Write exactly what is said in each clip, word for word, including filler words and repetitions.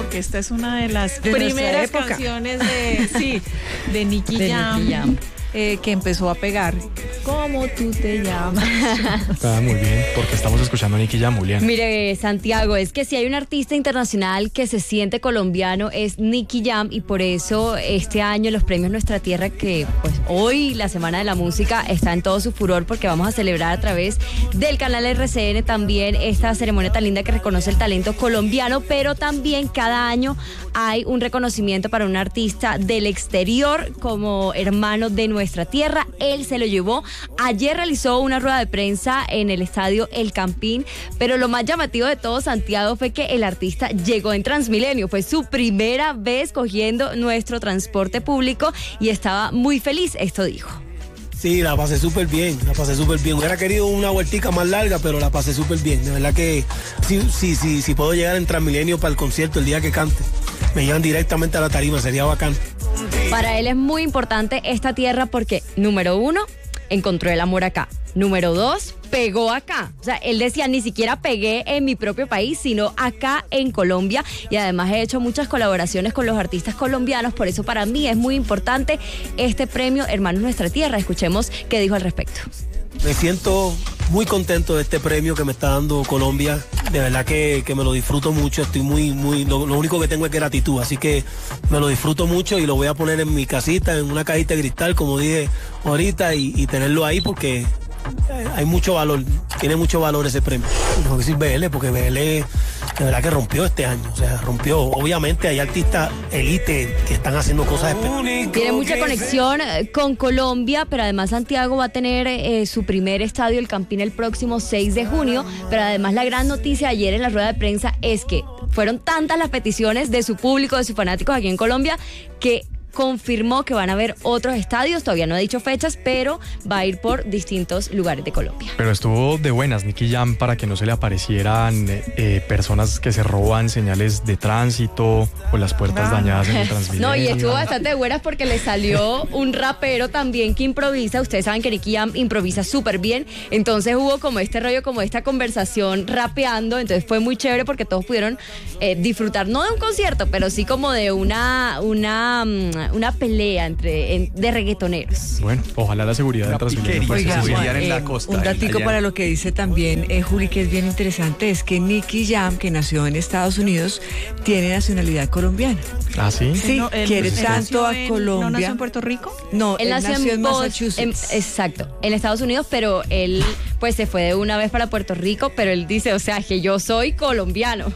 porque esta es una de las de primeras canciones de, sí, de Nicky de Jam. Nicky Jam. Eh, que empezó a pegar. ¿Cómo tú te llamas? Está muy bien, porque estamos escuchando a Nicky Jam, Julián. Mire, Santiago, es que si hay un artista internacional que se siente colombiano es Nicky Jam, y por eso este año los premios Nuestra Tierra, que pues hoy la Semana de la Música está en todo su furor, porque vamos a celebrar a través del canal R C N también esta ceremonia tan linda que reconoce el talento colombiano, pero también cada año hay un reconocimiento para un artista del exterior como hermano de nuestra tierra. Él se lo llevó. Ayer realizó una rueda de prensa en el estadio El Campín, pero lo más llamativo de todo, Santiago, fue que el artista llegó en Transmilenio. Fue su primera vez cogiendo nuestro transporte público y estaba muy feliz. Esto dijo. Sí, la pasé súper bien, la pasé súper bien. Hubiera querido una vueltica más larga, pero la pasé súper bien. De verdad que sí, sí, sí, sí puedo llegar en Transmilenio para el concierto el día que cante. Me llevan directamente a la tarima, sería bacán. Para él es muy importante esta tierra porque, número uno, encontró el amor acá. Número dos, pegó acá. O sea, él decía, ni siquiera pegué en mi propio país, sino acá en Colombia. Y además he hecho muchas colaboraciones con los artistas colombianos. Por eso para mí es muy importante este premio Hermanos Nuestra Tierra. Escuchemos qué dijo al respecto. Me siento muy contento de este premio que me está dando Colombia. De verdad que, que me lo disfruto mucho. Estoy muy, muy, lo, lo único que tengo es gratitud. Así que me lo disfruto mucho y lo voy a poner en mi casita, en una cajita de cristal, como dije ahorita, y, y tenerlo ahí porque hay mucho valor, tiene mucho valor ese premio. No voy a decir B L porque B L de verdad que rompió este año, o sea, rompió. Obviamente hay artistas elite que están haciendo cosas especiales. Tiene mucha conexión con Colombia, pero además Santiago va a tener eh, su primer estadio, El Campín, el próximo seis de junio, pero además la gran noticia ayer en la rueda de prensa es que fueron tantas las peticiones de su público, de sus fanáticos aquí en Colombia, que confirmó que van a haber otros estadios. Todavía no ha dicho fechas, pero va a ir por distintos lugares de Colombia. Pero estuvo de buenas Nicky Jam para que no se le aparecieran eh, personas que se roban señales de tránsito o las puertas ah. dañadas en el Transmilenio. No, y estuvo bastante de buenas porque le salió un rapero también que improvisa. Ustedes saben que Nicky Jam improvisa súper bien, entonces hubo como este rollo, como esta conversación rapeando, entonces fue muy chévere porque todos pudieron eh, disfrutar, no de un concierto, pero sí como de una una una pelea entre en, de reggaetoneros. Bueno, ojalá la seguridad de Transmilenio fuese Oiga, seguridad eh, en la costa. un datico allá. para lo que dice también eh, Juli, que es bien interesante, es que Nicky Jam, que nació en Estados Unidos, tiene nacionalidad colombiana. ¿Ah, sí? Sí, No, él- quiere él tanto a nació en- Colombia. ¿No nació en Puerto Rico? No, Él nació, en, en Bos- Massachusetts. en- exacto, en Estados Unidos, pero él pues se fue de una vez para Puerto Rico, pero él dice, o sea, que yo soy colombiano.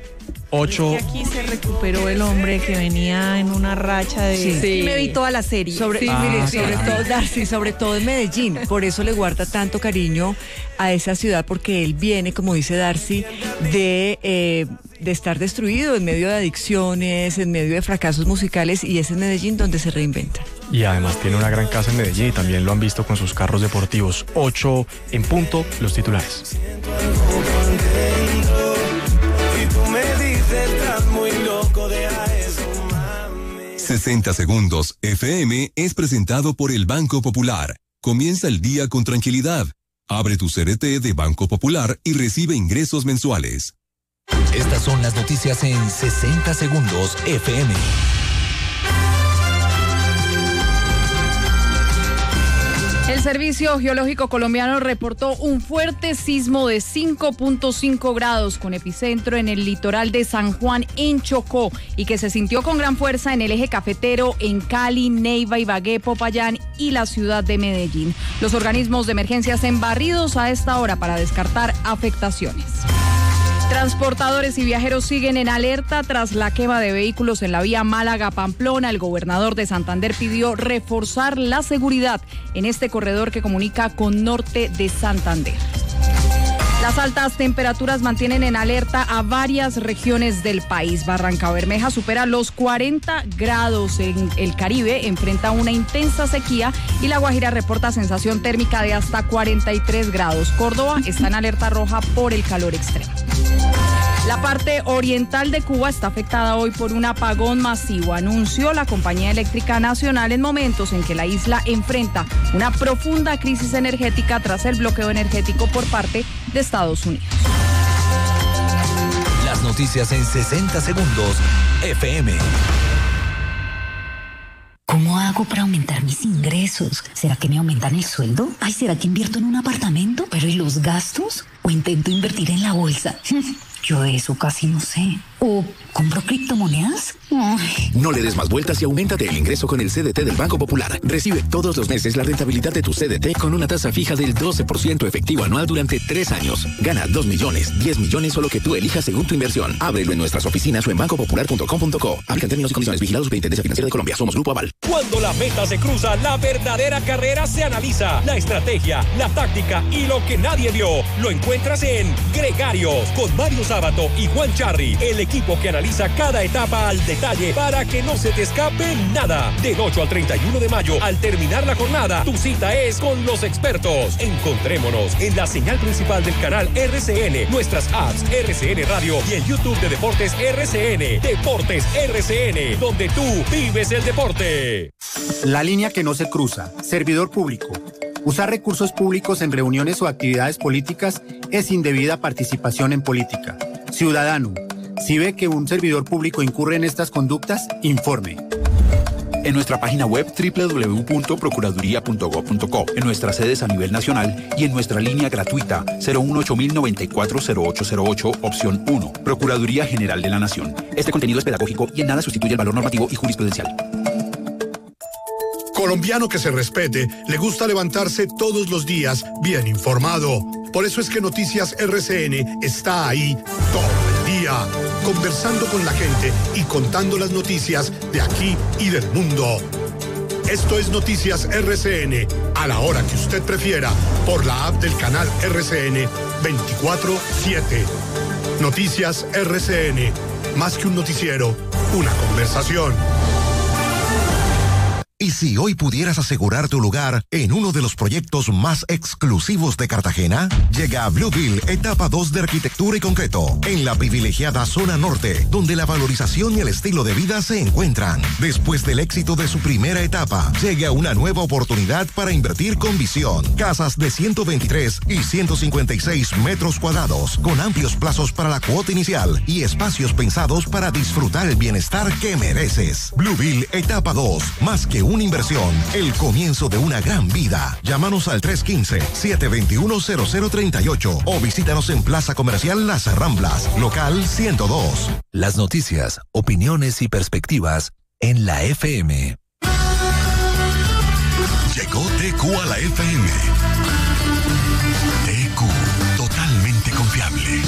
Ocho. Y aquí se recuperó el hombre que venía en una racha de... Sí. Sí. Me vi toda la serie. Sobre, Sí, y Ah, mire, sí. sobre todo, Darcy, sobre todo en Medellín, por eso le guarda tanto cariño a esa ciudad, porque él viene, como dice Darcy, de, eh, de estar destruido en medio de adicciones, en medio de fracasos musicales, y es en Medellín donde se reinventa. Y además tiene una gran casa en Medellín y también lo han visto con sus carros deportivos. Ocho en punto, los titulares. sesenta segundos F M es presentado por el Banco Popular. Comienza el día con tranquilidad. Abre tu C R T de Banco Popular y recibe ingresos mensuales. Estas son las noticias en sesenta segundos F M. El Servicio Geológico Colombiano reportó un fuerte sismo de cinco punto cinco grados con epicentro en el litoral de San Juan, en Chocó, y que se sintió con gran fuerza en el eje cafetero, en Cali, Neiva, Ibagué, Popayán y la ciudad de Medellín. Los organismos de emergencia embarridos a esta hora para descartar afectaciones. Transportadores y viajeros siguen en alerta tras la quema de vehículos en la vía Málaga-Pamplona. El gobernador de Santander pidió reforzar la seguridad en este corredor que comunica con norte de Santander. Las altas temperaturas mantienen en alerta a varias regiones del país. Barrancabermeja supera los cuarenta grados. En el Caribe enfrenta una intensa sequía y La Guajira reporta sensación térmica de hasta cuarenta y tres grados. Córdoba está en alerta roja por el calor extremo. La parte oriental de Cuba está afectada hoy por un apagón masivo, anunció la Compañía Eléctrica Nacional en momentos en que la isla enfrenta una profunda crisis energética tras el bloqueo energético por parte de Estados Unidos. Las noticias en sesenta segundos F M. ¿Cómo hago para aumentar mis ingresos? ¿Será que me aumentan el sueldo? Ay, ¿será que invierto en un apartamento? ¿Pero y los gastos? ¿O intento invertir en la bolsa? Yo eso casi no sé. ¿O compro criptomonedas? Ay. No le des más vueltas y auméntate el ingreso con el C D T del Banco Popular. Recibe todos los meses la rentabilidad de tu C D T con una tasa fija del doce por ciento efectivo anual durante tres años. Gana dos millones, diez millones o lo que tú elijas según tu inversión. Ábrelo en nuestras oficinas o en banco popular punto com punto co. Aplican términos y condiciones. Vigilados por Superintendencia Financiera de Colombia. Somos Grupo Aval. Cuando la meta se cruza, la verdadera carrera se analiza. La estrategia, la táctica y lo que nadie vio lo encuentras en Gregarios con Mario Sábato y Juan Charri, el equipo que analiza cada etapa al detalle para que no se te escape nada. Del ocho al treinta y uno de mayo, al terminar la jornada, tu cita es con los expertos. Encontrémonos en la señal principal del canal R C N, nuestras apps R C N Radio y el YouTube de Deportes R C N. Deportes R C N, donde tú vives el deporte. La línea que no se cruza. Servidor público. Usar recursos públicos en reuniones o actividades políticas es indebida participación en política. Ciudadano, si ve que un servidor público incurre en estas conductas, informe. En nuestra página web doble u doble u doble u punto procuraduría punto gob punto co, en nuestras sedes a nivel nacional y en nuestra línea gratuita cero uno ocho mil noventa y cuatro cero ocho cero ocho, opción uno. Procuraduría General de la Nación. Este contenido es pedagógico y en nada sustituye el valor normativo y jurisprudencial. Colombiano que se respete, le gusta levantarse todos los días bien informado. Por eso es que Noticias R C N está ahí todo el día, conversando con la gente y contando las noticias de aquí y del mundo. Esto es Noticias R C N, a la hora que usted prefiera, por la app del canal R C N veinticuatro siete. Noticias R C N, más que un noticiero, una conversación. ¿Y si hoy pudieras asegurar tu lugar en uno de los proyectos más exclusivos de Cartagena? Llega a Bluebill, etapa dos de arquitectura y concreto, en la privilegiada zona norte, donde la valorización y el estilo de vida se encuentran. Después del éxito de su primera etapa, llega una nueva oportunidad para invertir con visión. Casas de ciento veintitrés y ciento cincuenta y seis metros cuadrados, con amplios plazos para la cuota inicial y espacios pensados para disfrutar el bienestar que mereces. Bluebill, etapa dos, más que una inversión, el comienzo de una gran vida. Llámanos al tres uno cinco, siete dos uno, cero cero tres ocho o visítanos en Plaza Comercial Las Ramblas, local ciento dos. Las noticias, opiniones y perspectivas en la F M. Llegó T Q a la F M. T Q, totalmente confiable.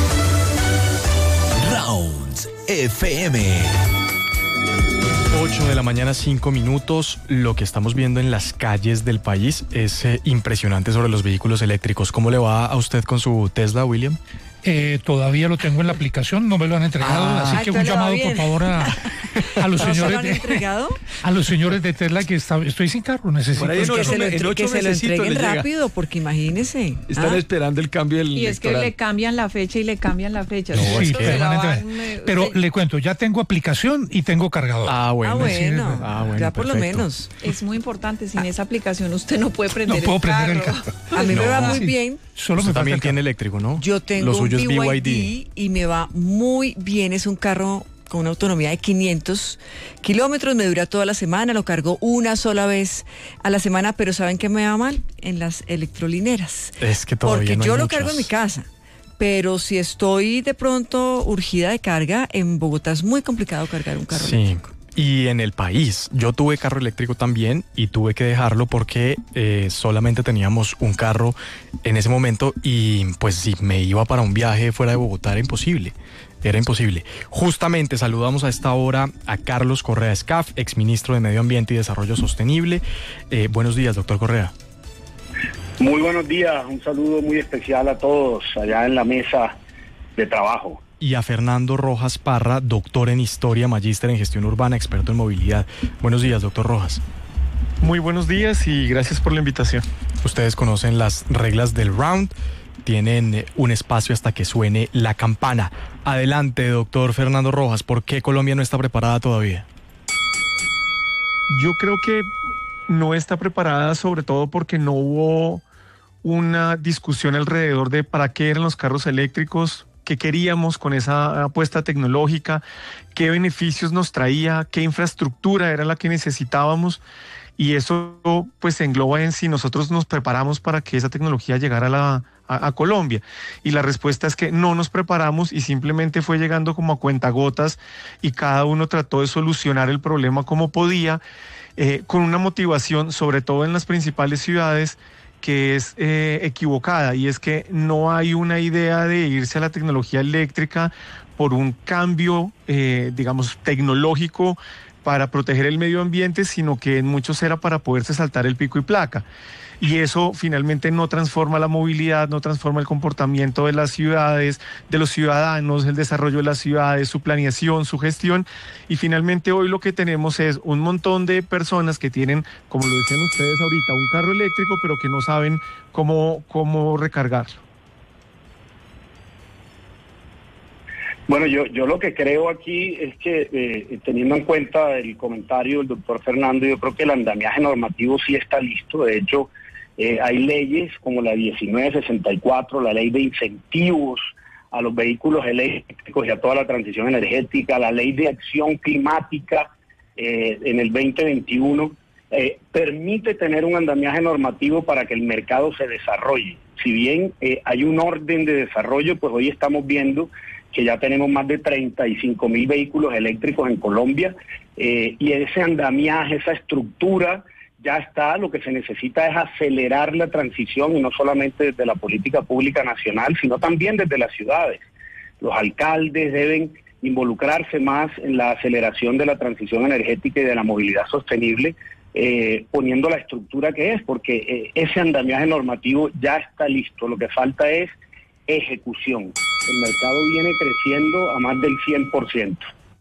Rounds F M. ocho de la mañana, cinco minutos. Lo que estamos viendo en las calles del país es eh, impresionante sobre los vehículos eléctricos. ¿Cómo le va a usted con su Tesla, William? Eh, todavía lo tengo en la aplicación, no me lo han entregado, Ah, así que un llamado por favor a, a los ¿No se señores lo han de, entregado? a los señores de Tesla que está, estoy sin carro, necesito Por ahí el que carro. se lo, entre- que se lo entreguen le llega. rápido, porque imagínese. Están ¿ah? esperando el cambio del Y es que electoral. le cambian la fecha y le cambian la fecha. Sí, Esto se la permanentemente. van, eh, Pero usted- le cuento, ya tengo aplicación y tengo cargador. Ah, Ah, bueno, Ah, bueno, ya por lo perfecto. menos. Es muy importante, sin esa aplicación usted no puede prender No puedo el prender carro. el carro. A mí me No. va muy Sí. bien. Solo Usted me falta también el tiene carro. eléctrico, ¿no? Yo tengo Lo un suyo es B B Y Y D. D y me va muy bien. Es un carro con una autonomía de quinientos kilómetros. Me dura toda la semana. Lo cargo una sola vez a la semana. Pero ¿saben qué me va mal? En las electrolineras. Es que todavía Porque no hay yo lo muchas. cargo en mi casa. Pero si estoy de pronto urgida de carga, en Bogotá es muy complicado cargar un carro Sí. eléctrico. Y en el país, yo tuve carro eléctrico también y tuve que dejarlo porque eh, solamente teníamos un carro en ese momento y pues si me iba para un viaje fuera de Bogotá era imposible, era imposible. Justamente saludamos a esta hora a Carlos Correa Escaf, exministro de Medio Ambiente y Desarrollo Sostenible. Eh, buenos días, doctor Correa. Muy buenos días, un saludo muy especial a todos allá en la mesa de trabajo. Y a Fernando Rojas Parra, doctor en Historia, magíster en Gestión Urbana, experto en movilidad. Buenos días, doctor Rojas. Muy buenos días y gracias por la invitación. Ustedes conocen las reglas del round, tienen un espacio hasta que suene la campana. Adelante, doctor Fernando Rojas, ¿por qué Colombia no está preparada todavía? Yo creo que no está preparada, sobre todo porque no hubo una discusión alrededor de para qué eran los carros eléctricos, qué queríamos con esa apuesta tecnológica, qué beneficios nos traía, qué infraestructura era la que necesitábamos. Y eso pues engloba en si nosotros nos preparamos para que esa tecnología llegara a, la, a, a Colombia. Y la respuesta es que no nos preparamos y simplemente fue llegando como a cuentagotas y cada uno trató de solucionar el problema como podía, eh, con una motivación, sobre todo en las principales ciudades, que es eh, equivocada, y es que no hay una idea de irse a la tecnología eléctrica por un cambio, eh, digamos, tecnológico para proteger el medio ambiente, sino que en muchos era para poderse saltar el pico y placa. Y eso finalmente no transforma la movilidad, no transforma el comportamiento de las ciudades, de los ciudadanos, el desarrollo de las ciudades, su planeación, su gestión. Y finalmente hoy lo que tenemos es un montón de personas que tienen, como lo decían ustedes ahorita, un carro eléctrico, pero que no saben cómo, cómo recargarlo. Bueno, yo, yo lo que creo aquí es que, eh, teniendo en cuenta el comentario del doctor Fernando, yo creo que el andamiaje normativo sí está listo. De hecho, eh, hay leyes como la diecinueve sesenta y cuatro, la ley de incentivos a los vehículos eléctricos y a toda la transición energética, la ley de acción climática eh, en el veinte veintiuno, eh, permite tener un andamiaje normativo para que el mercado se desarrolle. Si bien eh, hay un orden de desarrollo, pues hoy estamos viendo que ya tenemos más de treinta y cinco mil vehículos eléctricos en Colombia, eh, y ese andamiaje, esa estructura ya está. Lo que se necesita es acelerar la transición, y no solamente desde la política pública nacional, sino también desde las ciudades. Los alcaldes deben involucrarse más en la aceleración de la transición energética y de la movilidad sostenible, eh, poniendo la estructura que es, porque eh, ese andamiaje normativo ya está listo. Lo que falta es ejecución. El mercado viene creciendo a más del cien por ciento.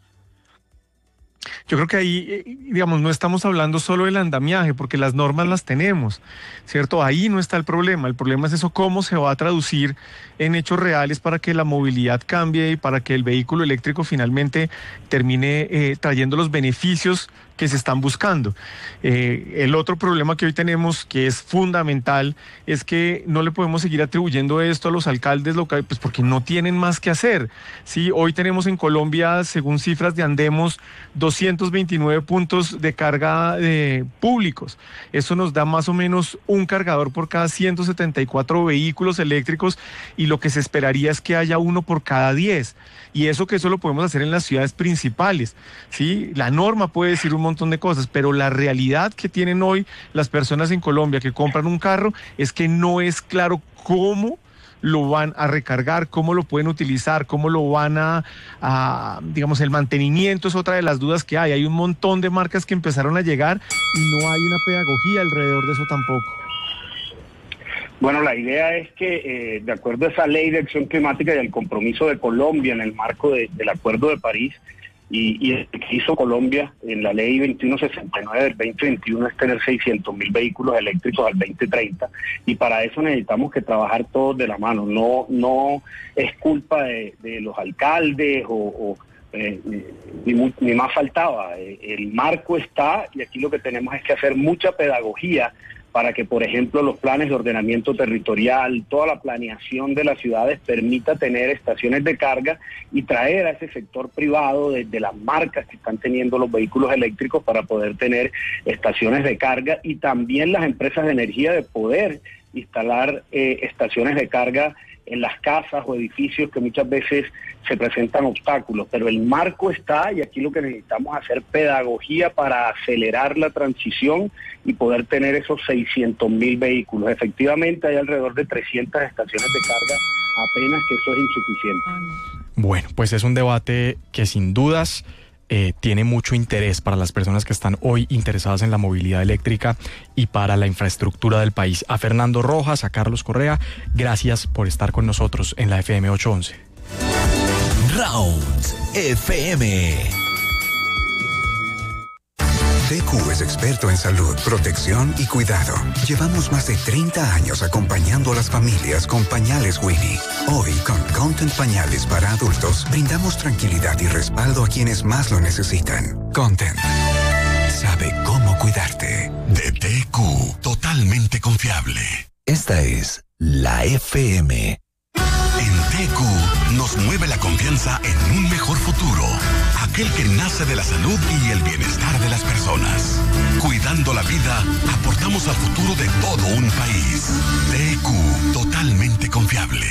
Yo creo que ahí, digamos, no estamos hablando solo del andamiaje, porque las normas las tenemos, ¿cierto? Ahí no está el problema. El problema es eso, cómo se va a traducir en hechos reales para que la movilidad cambie y para que el vehículo eléctrico finalmente termine eh, trayendo los beneficios que se están buscando. Eh, el otro problema que hoy tenemos, que es fundamental, es que no le podemos seguir atribuyendo esto a los alcaldes locales, pues porque no tienen más que hacer. Sí, hoy tenemos en Colombia, según cifras de Andemos, doscientos veintinueve puntos de carga eh, públicos. Eso nos da más o menos un cargador por cada ciento setenta y cuatro vehículos eléctricos, y lo que se esperaría es que haya uno por cada diez. Y eso que eso lo podemos hacer en las ciudades principales, ¿sí? La norma puede decir un montón de cosas, pero la realidad que tienen hoy las personas en Colombia que compran un carro es que no es claro cómo lo van a recargar, cómo lo pueden utilizar, cómo lo van a, a, digamos, el mantenimiento es otra de las dudas que hay. Hay un montón de marcas que empezaron a llegar y no hay una pedagogía alrededor de eso tampoco. Bueno, la idea es que, eh, de acuerdo a esa ley de acción climática y al compromiso de Colombia en el marco de, del Acuerdo de París, y, y el que hizo Colombia en la ley veintiuno sesenta y nueve del veinte veintiuno, es tener seiscientos mil vehículos eléctricos al veinte treinta, y para eso necesitamos que trabajar todos de la mano. No, no es culpa de, de los alcaldes o... o Eh, ni, ni más faltaba. Eh, el marco está, y aquí lo que tenemos es que hacer mucha pedagogía para que, por ejemplo, los planes de ordenamiento territorial, toda la planeación de las ciudades permita tener estaciones de carga y traer a ese sector privado desde las marcas que están teniendo los vehículos eléctricos para poder tener estaciones de carga, y también las empresas de energía de poder instalar eh, estaciones de carga en las casas o edificios que muchas veces se presentan obstáculos. Pero el marco está, y aquí lo que necesitamos es hacer pedagogía para acelerar la transición y poder tener esos seiscientos mil vehículos. Efectivamente hay alrededor de trescientas estaciones de carga, apenas que eso es insuficiente. Bueno, pues es un debate que sin dudas Eh, tiene mucho interés para las personas que están hoy interesadas en la movilidad eléctrica y para la infraestructura del país. A Fernando Rojas, a Carlos Correa, gracias por estar con nosotros en la F M ochocientos once. Rounds F M. T Q es experto en salud, protección y cuidado. Llevamos más de treinta años acompañando a las familias con pañales Winnie. Hoy, con Content Pañales para adultos, brindamos tranquilidad y respaldo a quienes más lo necesitan. Content sabe cómo cuidarte. De T Q, totalmente confiable. Esta es la F M. En T T Q nos mueve la confianza en un mejor futuro, aquel que nace de la salud y el bienestar de las personas. Cuidando la vida, aportamos al futuro de todo un país. T Q, totalmente confiable.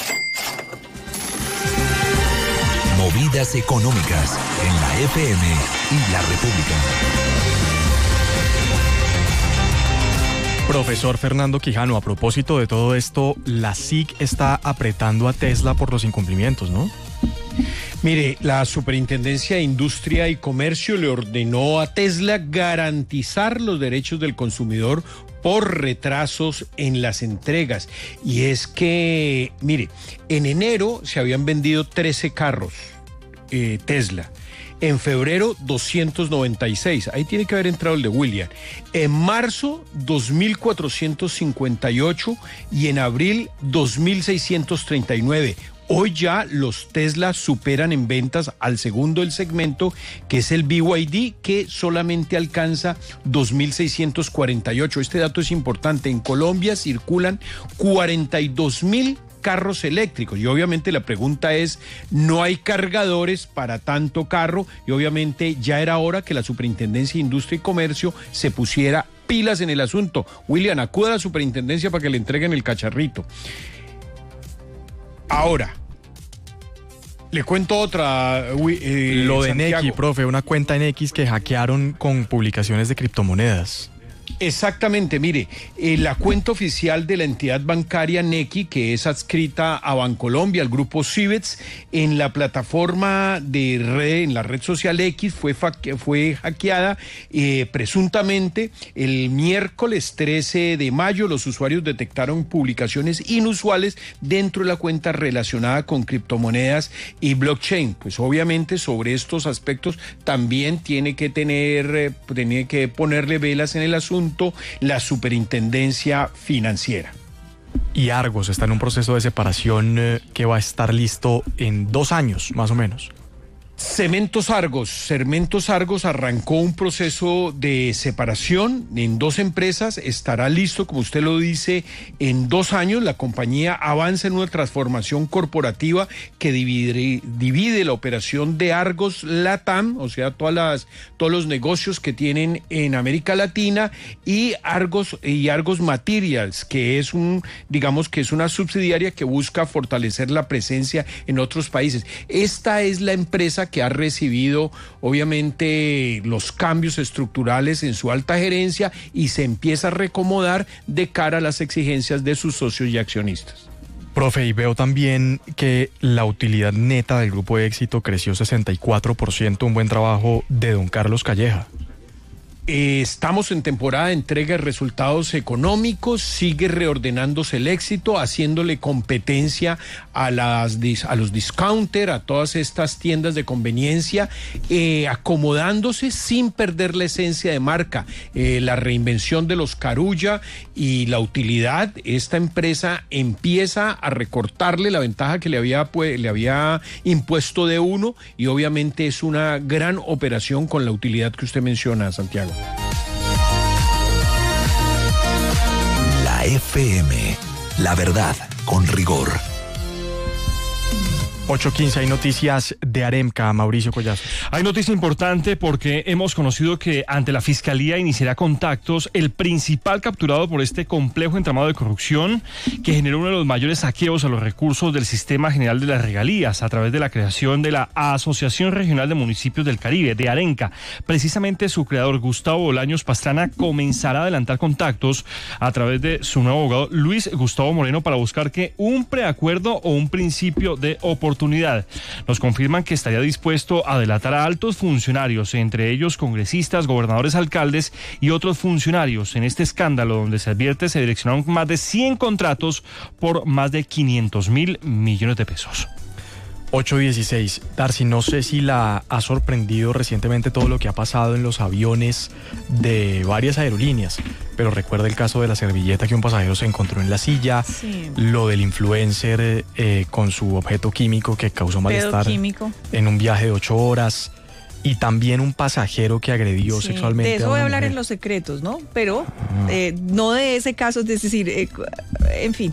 Movidas económicas en la F M y la República. Profesor Fernando Quijano, a propósito de todo esto, la S I C está apretando a Tesla por los incumplimientos, ¿no? Mire, la Superintendencia de Industria y Comercio le ordenó a Tesla garantizar los derechos del consumidor por retrasos en las entregas. Y es que, mire, en enero se habían vendido trece carros eh, Tesla. En febrero, doscientos noventa y seis. Ahí tiene que haber entrado el de William. En marzo, dos mil cuatrocientos cincuenta y ocho y en abril, dos mil seiscientos treinta y nueve. Hoy ya los Tesla superan en ventas al segundo del segmento, que es el B Y D, que solamente alcanza dos mil seiscientos cuarenta y ocho. Este dato es importante. En Colombia circulan cuarenta y dos mil carros eléctricos y obviamente la pregunta es, no hay cargadores para tanto carro y obviamente ya era hora que la Superintendencia de Industria y Comercio se pusiera pilas en el asunto. William, acuda a la Superintendencia para que le entreguen el cacharrito. Ahora, le cuento otra. Eh, Lo de Santiago. Nequi, profe, una cuenta en X que hackearon con publicaciones de criptomonedas. Exactamente, mire, eh, la cuenta oficial de la entidad bancaria Nequi, que es adscrita a Bancolombia, al grupo Cibets, en la plataforma de red, en la red social X, fue, fue hackeada eh, presuntamente el miércoles trece de mayo. Los usuarios detectaron publicaciones inusuales dentro de la cuenta relacionada con criptomonedas y blockchain. Pues obviamente sobre estos aspectos también tiene que tener, eh, tiene que ponerle velas en el asunto la Superintendencia Financiera. Y Argos está en un proceso de separación eh, que va a estar listo en dos años, más o menos. Cementos Argos, Cementos Argos arrancó un proceso de separación en dos empresas, estará listo, como usted lo dice, en dos años. La compañía avanza en una transformación corporativa que divide, divide la operación de Argos Latam, o sea, todas las, todos los negocios que tienen en América Latina, y Argos, y Argos Materials, que es un, digamos que es una subsidiaria que busca fortalecer la presencia en otros países. Esta es la empresa que ha recibido obviamente los cambios estructurales en su alta gerencia y se empieza a recomodar de cara a las exigencias de sus socios y accionistas. Profe, y veo también que la utilidad neta del Grupo de Éxito creció sesenta y cuatro por ciento, un buen trabajo de don Carlos Calleja. Eh, estamos en temporada de entrega de resultados económicos, sigue reordenándose el éxito, haciéndole competencia a, las, a los discounters, a todas estas tiendas de conveniencia, eh, acomodándose sin perder la esencia de marca, eh, la reinvención de los Carulla y la utilidad. Esta empresa empieza a recortarle la ventaja que le había, pues, le había impuesto de uno y obviamente es una gran operación con la utilidad que usted menciona, Santiago. La F M, la verdad con rigor. ocho quince, hay noticias de Aremca, Mauricio Collazo. Hay noticia importante porque hemos conocido que ante la Fiscalía iniciará contactos el principal capturado por este complejo entramado de corrupción que generó uno de los mayores saqueos a los recursos del Sistema General de las Regalías a través de la creación de la Asociación Regional de Municipios del Caribe, de Arenca. Precisamente su creador, Gustavo Bolaños Pastrana, comenzará a adelantar contactos a través de su nuevo abogado, Luis Gustavo Moreno, para buscar que un preacuerdo o un principio de oportunidad. Nos confirman que estaría dispuesto a delatar a altos funcionarios, entre ellos congresistas, gobernadores, alcaldes y otros funcionarios en este escándalo donde se advierte se direccionaron más de cien contratos por más de quinientos mil millones de pesos. ocho dieciséis. Darcy, no sé si la ha sorprendido recientemente todo lo que ha pasado en los aviones de varias aerolíneas, pero recuerda el caso de la servilleta que un pasajero se encontró en la silla, sí. Lo del influencer eh, con su objeto químico que causó malestar en un viaje de ocho horas, y también un pasajero que agredió sí, sexualmente. De eso a voy a una hablar mujer. En los secretos, ¿no? Pero eh, no de ese caso, es decir, eh, en fin.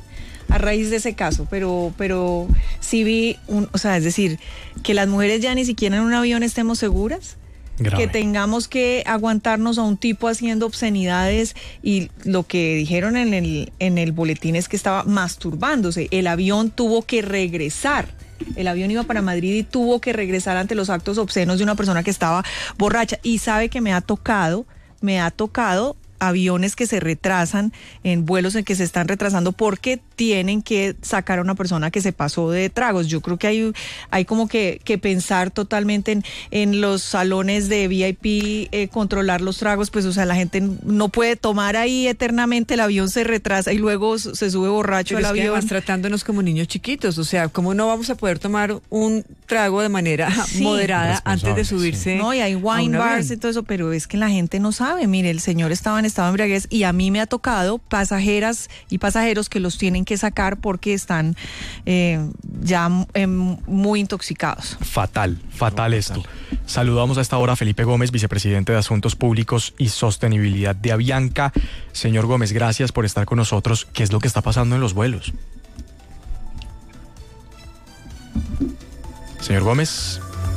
a raíz de ese caso, pero, pero sí vi, un, o sea, es decir, que las mujeres ya ni siquiera en un avión estemos seguras. Grave. Que tengamos que aguantarnos a un tipo haciendo obscenidades, y lo que dijeron en el, en el boletín es que estaba masturbándose. El avión tuvo que regresar. El avión iba para Madrid y tuvo que regresar ante los actos obscenos de una persona que estaba borracha. Y sabe que me ha tocado, me ha tocado aviones que se retrasan, en vuelos en que se están retrasando porque tienen que sacar a una persona que se pasó de tragos. Yo creo que hay, hay como que, que pensar totalmente en, en los salones de V I P, eh, controlar los tragos, pues o sea, la gente no puede tomar ahí eternamente, el avión se retrasa y luego se sube borracho al avión. Además, tratándonos como niños chiquitos, o sea, ¿cómo no vamos a poder tomar un trago de manera sí, moderada antes de subirse? Sí. No, y hay wine bars y todo eso, pero es que la gente no sabe. Mire, el señor estaba en estado de embriaguez y a mí me ha tocado pasajeras y pasajeros que los tienen que sacar porque están eh, ya eh, muy intoxicados. Fatal, fatal no, esto. Fatal. Saludamos a esta hora a Felipe Gómez, vicepresidente de Asuntos Públicos y Sostenibilidad de Avianca. Señor Gómez, gracias por estar con nosotros. ¿Qué es lo que está pasando en los vuelos? Señor Gómez.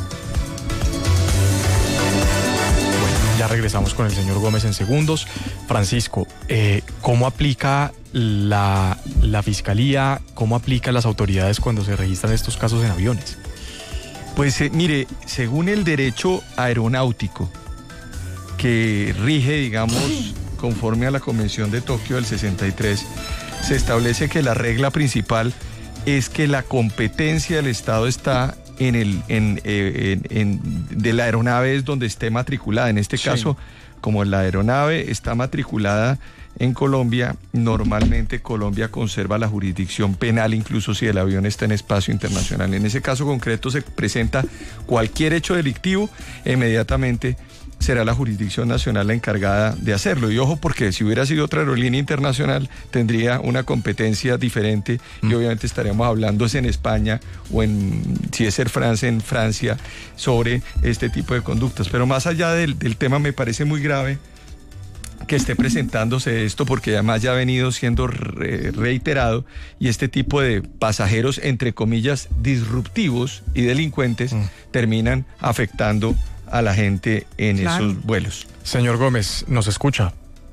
Ya regresamos con el señor Gómez en segundos. Francisco, eh, ¿cómo aplica la, la Fiscalía, cómo aplican las autoridades cuando se registran estos casos en aviones? Pues eh, mire, según el derecho aeronáutico que rige, digamos, conforme a la Convención de Tokio del sesenta y tres, se establece que la regla principal es que la competencia del Estado está en el en, eh, en, en de la aeronave es donde esté matriculada. En este sí. caso, como la aeronave está matriculada en Colombia, normalmente Colombia conserva la jurisdicción penal, incluso si el avión está en espacio internacional. En ese caso concreto se presenta cualquier hecho delictivo, e inmediatamente será la jurisdicción nacional la encargada de hacerlo. Y ojo, porque si hubiera sido otra aerolínea internacional, tendría una competencia diferente mm. y obviamente estaríamos hablando en España o en, si es Air France, en Francia, sobre este tipo de conductas. Pero más allá del, del tema, me parece muy grave que esté presentándose esto, porque además ya ha venido siendo re, reiterado, y este tipo de pasajeros, entre comillas, disruptivos y delincuentes, mm. terminan afectando a la gente en claro. esos vuelos. Señor Gómez, ¿nos escucha?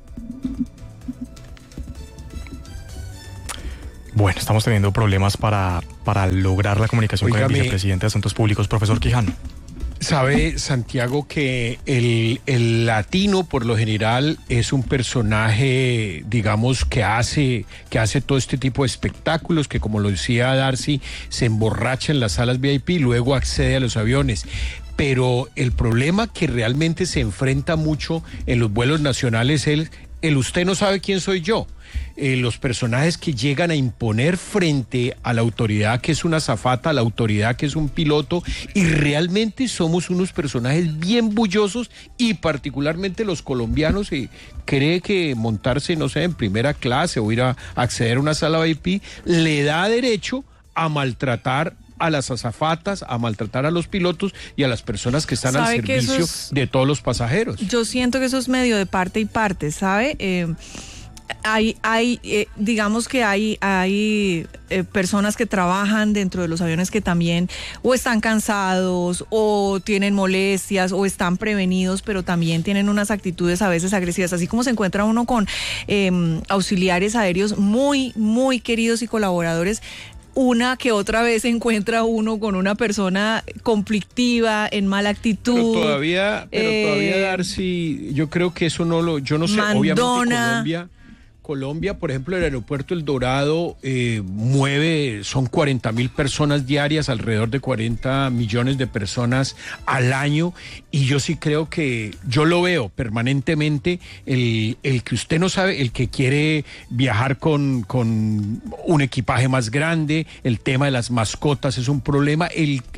Bueno, estamos teniendo problemas para, para lograr la comunicación Oígame, con el vicepresidente de Asuntos Públicos, profesor Quijano. Sabe, Santiago, que el, el latino por lo general es un personaje, digamos, que hace, que hace todo este tipo de espectáculos, que como lo decía Darcy, se emborracha en las salas V I P y luego accede a los aviones. Pero el problema que realmente se enfrenta mucho en los vuelos nacionales es el, el usted no sabe quién soy yo. Eh, los personajes que llegan a imponer frente a la autoridad que es una azafata, a la autoridad que es un piloto, y realmente somos unos personajes bien bullosos, y particularmente los colombianos, que cree que montarse, no sé, en primera clase o ir a acceder a una sala V I P le da derecho a maltratar a las azafatas, a maltratar a los pilotos y a las personas que están al servicio es, de todos los pasajeros. Yo siento que eso es medio de parte y parte, ¿sabe? Eh, hay, hay eh, digamos que hay, hay eh, personas que trabajan dentro de los aviones que también o están cansados o tienen molestias o están prevenidos, pero también tienen unas actitudes a veces agresivas, así como se encuentra uno con eh, auxiliares aéreos muy, muy queridos y colaboradores. Una que otra vez se encuentra uno con una persona conflictiva, en mala actitud. Pero todavía, pero eh, todavía Darcy, yo creo que eso no lo, yo no sé, mandona. Obviamente Colombia, Colombia, por ejemplo, el aeropuerto El Dorado eh, mueve, son cuarenta mil personas diarias, alrededor de cuarenta millones de personas al año, y yo sí creo que, yo lo veo permanentemente, el, el que usted no sabe, el que quiere viajar con, con un equipaje más grande, el tema de las mascotas es un problema, el,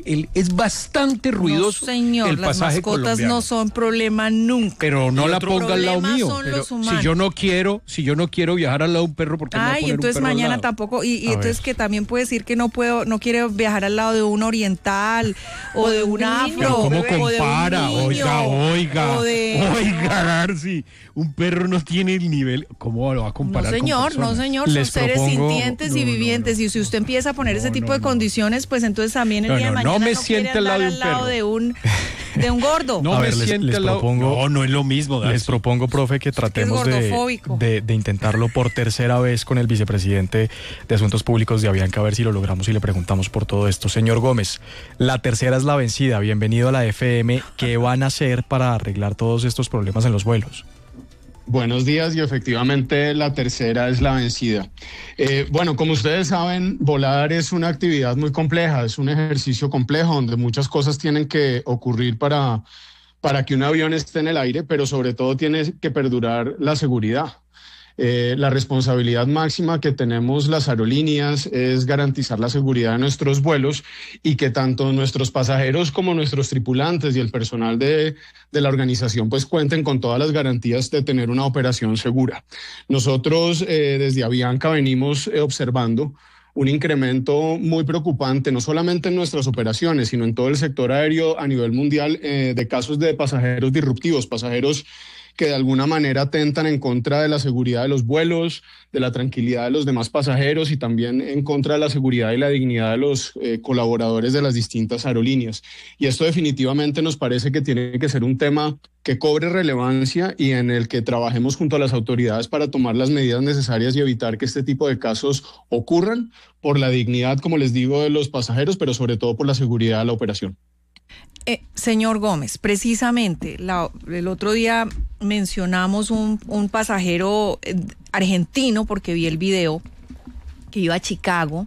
el, es bastante ruidoso. No, señor, el pasaje las mascotas colombiano. no son problema nunca. Pero no el la ponga al lado mío. Son Pero los si humanos. yo no quiero, si yo no quiero viajar al lado de un perro, ¿por qué me voy a Ay, poner entonces un perro al mañana lado? tampoco, y, y A entonces ver. que también puede decir que no puedo, no quiere viajar al lado de un oriental o de un afro. Pero ¿cómo o de un compara? niño, Oiga, oiga, o de- oiga, Darcy, un perro no tiene el nivel, ¿cómo lo va a No comparar señor, con no personas? señor, son Les seres propongo- sintientes no, y no, vivientes, y si usted empieza a poner ese tipo de condiciones, pues entonces también el No, día de no, no mañana me no siente quiere al lado andar de un al lado perro. de un, de un gordo. No a me ver, les, siente les al lado- propongo, No, no es lo mismo, Darcy. les propongo, profe, que tratemos de, gordofóbico. de, de intentarlo por tercera vez con el vicepresidente de Asuntos Públicos de Avianca, a ver si lo logramos y le preguntamos por todo esto. Señor Gómez, la tercera es la vencida. Bienvenido a la F M. ¿Qué van a hacer para arreglar todos estos problemas en los vuelos? Buenos días, y efectivamente la tercera es la vencida. Eh, bueno, como ustedes saben, volar es una actividad muy compleja, es un ejercicio complejo donde muchas cosas tienen que ocurrir para, para que un avión esté en el aire, pero sobre todo tiene que perdurar la seguridad. Eh, la responsabilidad máxima que tenemos las aerolíneas es garantizar la seguridad de nuestros vuelos y que tanto nuestros pasajeros como nuestros tripulantes y el personal de, de la organización pues cuenten con todas las garantías de tener una operación segura. Nosotros eh, desde Avianca venimos eh, observando un incremento muy preocupante, no solamente en nuestras operaciones, sino en todo el sector aéreo a nivel mundial, eh, de casos de pasajeros disruptivos, pasajeros que de alguna manera atentan en contra de la seguridad de los vuelos, de la tranquilidad de los demás pasajeros y también en contra de la seguridad y la dignidad de los eh, colaboradores de las distintas aerolíneas. Y esto definitivamente nos parece que tiene que ser un tema que cobre relevancia y en el que trabajemos junto a las autoridades para tomar las medidas necesarias y evitar que este tipo de casos ocurran por la dignidad, como les digo, de los pasajeros, pero sobre todo por la seguridad de la operación. Eh, señor Gómez, precisamente la, el otro día mencionamos un, un pasajero eh, argentino, porque vi el video, que iba a Chicago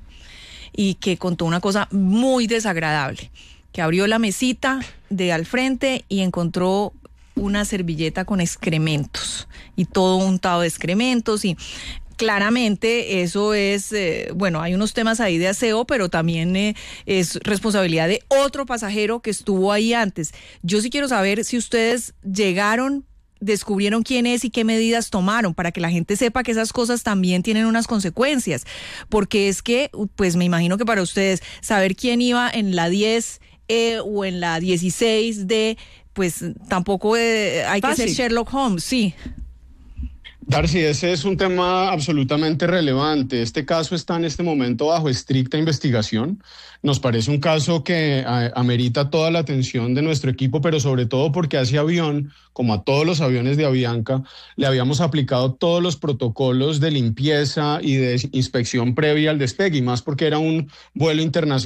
y que contó una cosa muy desagradable, que abrió la mesita de al frente y encontró una servilleta con excrementos y todo untado de excrementos y... Claramente eso es, eh, bueno, hay unos temas ahí de aseo, pero también eh, es responsabilidad de otro pasajero que estuvo ahí antes. Yo sí quiero saber si ustedes llegaron, descubrieron quién es y qué medidas tomaron para que la gente sepa que esas cosas también tienen unas consecuencias. Porque es que, pues me imagino que para ustedes saber quién iba en la diez E o en la dieciséis D, pues tampoco eh, hay Fácil. que ser Sherlock Holmes, sí. Darcy, ese es un tema absolutamente relevante. Este caso está en este momento bajo estricta investigación. Nos parece un caso que a, amerita toda la atención de nuestro equipo, pero sobre todo porque a ese avión, como a todos los aviones de Avianca, le habíamos aplicado todos los protocolos de limpieza y de inspección previa al despegue, y más porque era un vuelo internacional.